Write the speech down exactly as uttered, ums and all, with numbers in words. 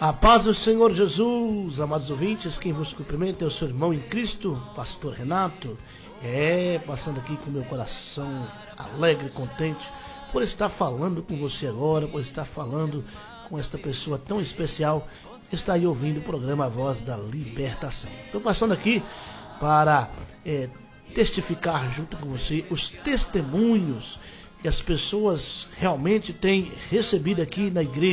A paz do Senhor Jesus, amados ouvintes, quem vos cumprimenta é o seu irmão em Cristo, pastor Renato. É, passando aqui com meu coração alegre e contente por estar falando com você agora, por estar falando com esta pessoa tão especial que está aí ouvindo o programa A Voz da Libertação. Estou passando aqui para é, testificar junto com você os testemunhos que as pessoas realmente têm recebido aqui na igreja.